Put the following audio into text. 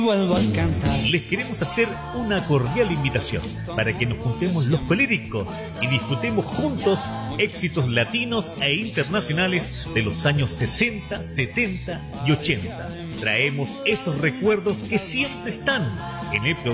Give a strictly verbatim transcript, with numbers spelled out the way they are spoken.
Vuelvo a cantar. Les queremos hacer una cordial invitación para que nos juntemos los colíricos y disfrutemos juntos éxitos latinos e internacionales de los años sesenta, setenta y ochenta. Traemos esos recuerdos que siempre están en el programa